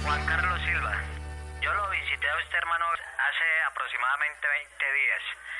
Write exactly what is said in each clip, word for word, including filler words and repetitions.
Juan Carlos Silva. Yo lo visité a usted, hermano, hace aproximadamente veinte días.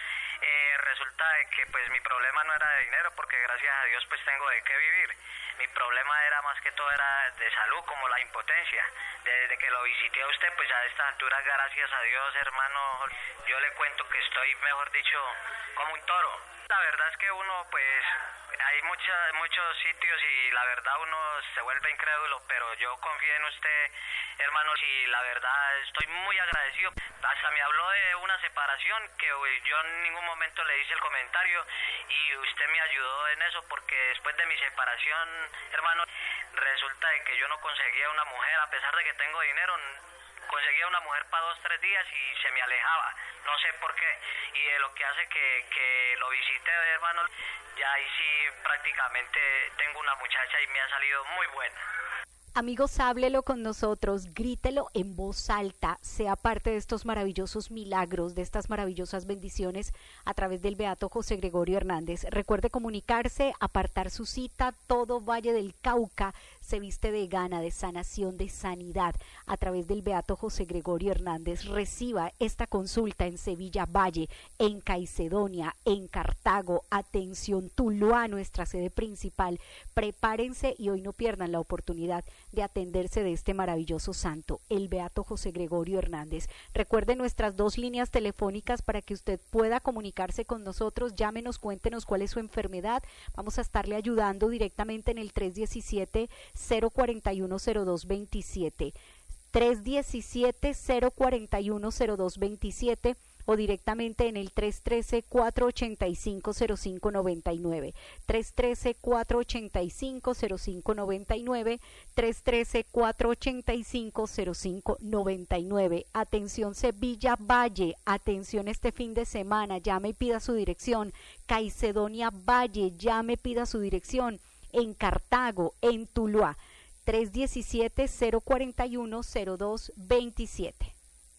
Eh, resulta de que pues mi problema no era de dinero, porque gracias a Dios pues tengo de qué vivir. Mi problema era más que todo era de salud, como la impotencia. Desde que lo visité a usted, pues a esta altura, gracias a Dios, hermano, yo le cuento que estoy, mejor dicho, como un toro. La verdad es que uno, pues, hay mucha, muchos sitios y la verdad uno se vuelve incrédulo, pero yo confío en usted, hermano, y la verdad estoy muy agradecido. Hasta me habló de una separación que yo en ningún momento le hice el comentario y usted me ayudó en eso, porque después de mi separación, hermano, resulta de que yo no conseguía una mujer, a pesar de que tengo dinero, conseguía una mujer para dos, tres días y se me alejaba, no sé por qué, y de lo que hace que, que lo visite, hermano, ya ahí sí prácticamente tengo una muchacha y me ha salido muy buena. Amigos, háblelo con nosotros, grítelo en voz alta, sea parte de estos maravillosos milagros, de estas maravillosas bendiciones a través del Beato José Gregorio Hernández. Recuerde comunicarse, apartar su cita. Todo Valle del Cauca se viste de gana, de sanación, de sanidad a través del Beato José Gregorio Hernández. Reciba esta consulta en Sevilla Valle, en Caicedonia, en Cartago. Atención, Tuluá, nuestra sede principal. Prepárense y hoy no pierdan la oportunidad de atenderse de este maravilloso santo, el Beato José Gregorio Hernández. Recuerde nuestras dos líneas telefónicas para que usted pueda comunicarse con nosotros. Llámenos, cuéntenos cuál es su enfermedad. Vamos a estarle ayudando directamente en el tres diecisiete, cero cuarenta y uno, cero dos veintisiete. tres diecisiete, cero cuarenta y uno, cero dos veintisiete o directamente en el tres trece, cuatro ochenta y cinco, cero cinco noventa y nueve. tres trece, cuatro ochenta y cinco, cero cinco noventa y nueve. tres trece, cuatro ochenta y cinco, cero cinco noventa y nueve. Atención Sevilla Valle, atención este fin de semana, llame y pida su dirección. Caicedonia Valle, llame y pida su dirección. En Cartago, en Tuluá, tres diecisiete, cero cuarenta y uno, cero dos veintisiete.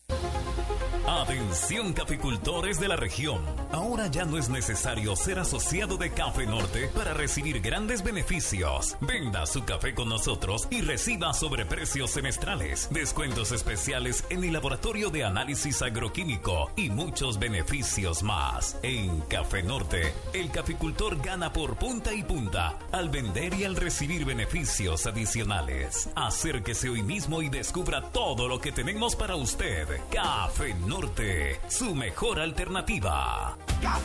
Atención caficultores de la región, ahora ya no es necesario ser asociado de Café Norte para recibir grandes beneficios. Venda su café con nosotros y reciba sobreprecios semestrales, descuentos especiales en el laboratorio de análisis agroquímico y muchos beneficios más. En Café Norte, el caficultor gana por punta y punta al vender y al recibir beneficios adicionales. Acérquese hoy mismo y descubra todo lo que tenemos para usted. Café Norte, su mejor alternativa.